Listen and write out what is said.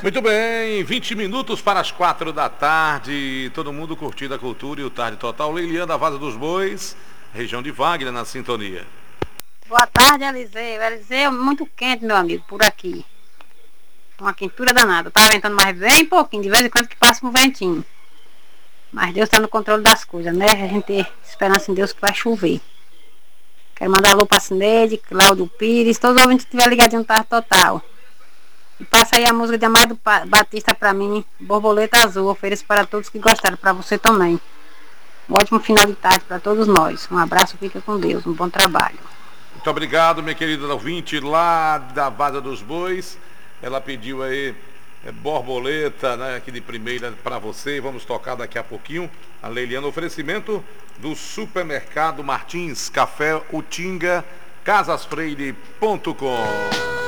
Muito bem, 20 minutos para as 4 da tarde, todo mundo curtindo a cultura e o Tarde Total. Leiliane da Vaza dos Bois, região de Wagner, na sintonia. Boa tarde, Eliseu. Eliseu, muito quente, meu amigo, por aqui. Uma quentura danada. Tá ventando mais bem pouquinho, de vez em quando que passa um ventinho. Mas Deus está no controle das coisas, né? A gente tem esperança em Deus que vai chover. Quero mandar alô para Cineide, Cláudio Pires, todos os ouvintes que estiver ligadinho no Tarde Total. E passa aí a música de Amado Batista para mim, Borboleta Azul. Ofereço para todos que gostaram, para você também. Um ótimo final de tarde para todos nós. Um abraço, fica com Deus, um bom trabalho. Muito obrigado, minha querida ouvinte lá da Vaza dos Bois. Ela pediu aí borboleta, né, aqui de primeira para você. Vamos tocar daqui a pouquinho. A Leiliane, oferecimento do Supermercado Martins, Café Utinga, casasfreire.com.